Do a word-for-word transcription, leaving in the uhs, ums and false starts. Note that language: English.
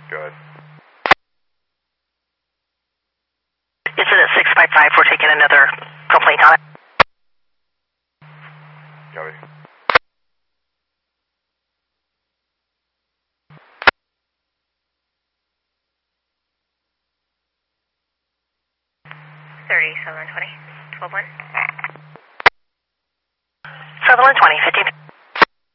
Go ahead. Incident six five five, we're taking another complaint on it. Copy. thirty-seven twenty, twelve one.